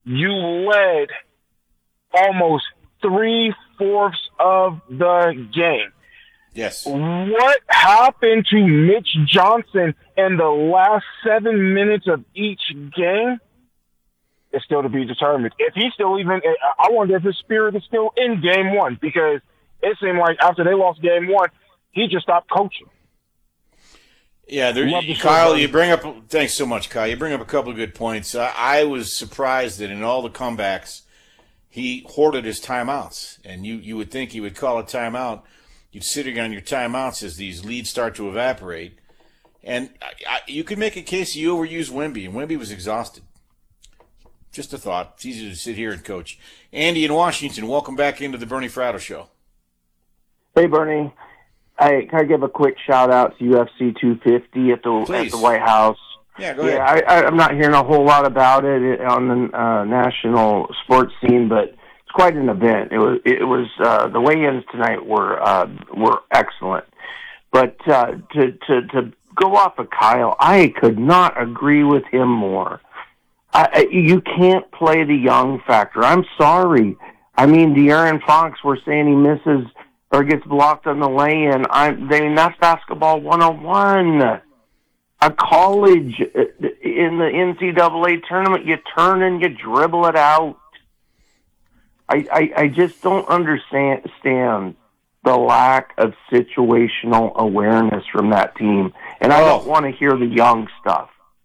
You led almost 3/4 of the game. Yes. What happened to Mitch Johnson in the last 7 minutes of each game is still to be determined. If he's still even, I wonder if his spirit is still in game one, because it seemed like after they lost game one, he just stopped coaching. Yeah, Kyle, you bring up, thanks so much, Kyle. You bring up a couple of good points. I was surprised that in all the comebacks, he hoarded his timeouts. And you would think he would call a timeout. You'd sit on your timeouts as these leads start to evaporate. And you could make a case you overused Wemby, and Wemby was exhausted. Just a thought. It's easy to sit here and coach. Andy in Washington, welcome back into the Bernie Fratto Show. Hey, Bernie. Can I give a quick shout-out to UFC 250 at the White House? Yeah, go ahead. Yeah, I'm not hearing a whole lot about it on the national sports scene, but it's quite an event. It was the weigh-ins tonight were excellent. But to go off of Kyle, I could not agree with him more. You can't play the young factor. I'm sorry. I mean, De'Aaron Fox, we're saying he misses or gets blocked on the lay-in. That's basketball 101. A college in the NCAA tournament, you turn and you dribble it out. I just don't understand the lack of situational awareness from that team. And I don't want to hear the young stuff.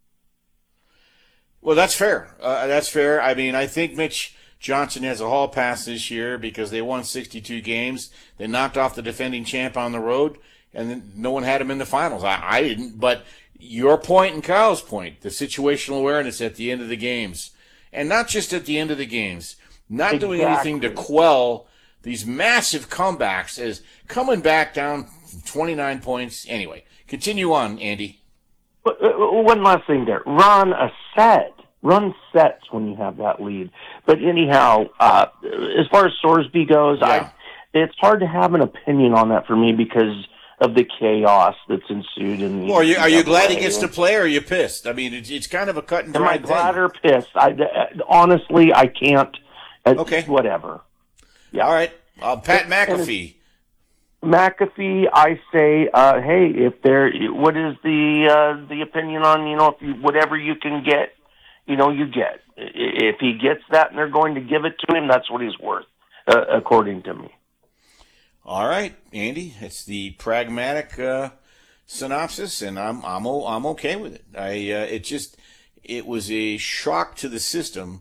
Well, that's fair. That's fair. I mean, I think Mitch Johnson has a hall pass this year because they won 62 games. They knocked off the defending champ on the road, and then no one had him in the finals. I didn't. But your point and Kyle's point, the situational awareness at the end of the games, and not just at the end of the games, not doing anything to quell these massive comebacks as coming back down 29 points. Anyway, continue on, Andy. One last thing there. Run sets when you have that lead. But anyhow, as far as Sorsby goes, it's hard to have an opinion on that for me because of the chaos that's ensued. Well, are you glad he gets to play, or are you pissed? I mean, it's kind of a cut and dry thing. Am I glad or pissed? Honestly, I can't. Okay. Whatever. Yeah. All right. Pat McAfee. McAfee, I say, hey, what is the opinion on, whatever you can get, you get. If he gets that and they're going to give it to him, that's what he's worth, according to me. All right, Andy, it's the pragmatic synopsis, and I'm okay with it. It was a shock to the system.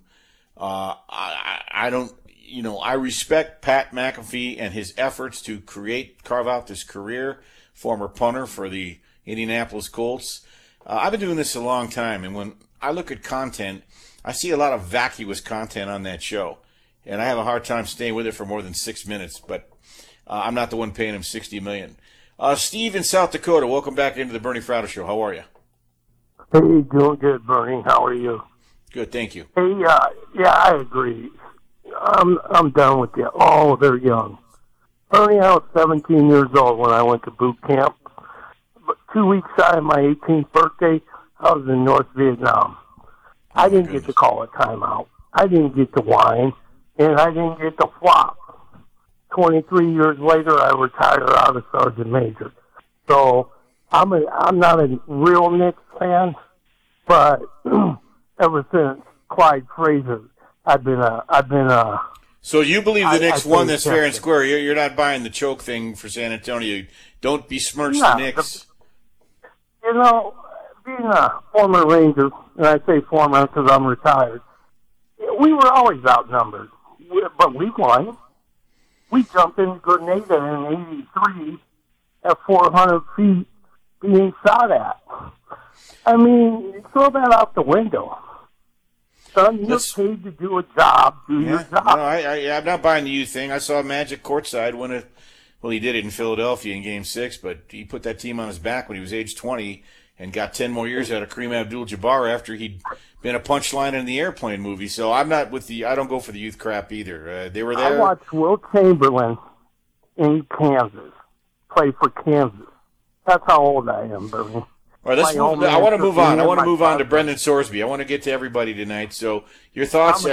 I respect Pat McAfee and his efforts to carve out this career, former punter for the Indianapolis Colts. I've been doing this a long time, and when I look at content, I see a lot of vacuous content on that show, and I have a hard time staying with it for more than 6 minutes, but I'm not the one paying him $60 million. Steve in South Dakota, welcome back into the Bernie Fratto Show. How are you? Hey, doing good, Bernie. How are you? Good, thank you. Hey, I agree. I'm done with you. Oh, they're young. Bernie, I was 17 years old when I went to boot camp. But 2 weeks shy of my 18th birthday, I was in North Vietnam. I didn't get to call a timeout. I didn't get to whine, and I didn't get to flop. 23 years later, I retired out of Sergeant Major. So I'm not a real Knicks fan, but ever since Clyde Frazier, I've been a. So you believe the Knicks won this fair and square? You're not buying the choke thing for San Antonio. Don't besmirch the Knicks. Being a former Ranger, and I say former because I'm retired, we were always outnumbered, but we won. We jumped in Grenada in '83 at 400 feet being shot at. I mean, throw that out the window. Son, you're paid to do a job. Do your job. No, I'm not buying the you thing. I saw Magic courtside when he did it in Philadelphia in Game 6, but he put that team on his back when he was age 20 and got 10 more years out of Kareem Abdul-Jabbar after he'd been a punchline in the Airplane movie. So I'm not I don't go for the youth crap either. They were there. I watched Will Chamberlain in Kansas play for Kansas. That's how old I am, Bernie. All right, I want to move on. I want to move on to Brendan Sorsby. I want to get to everybody tonight. So your thoughts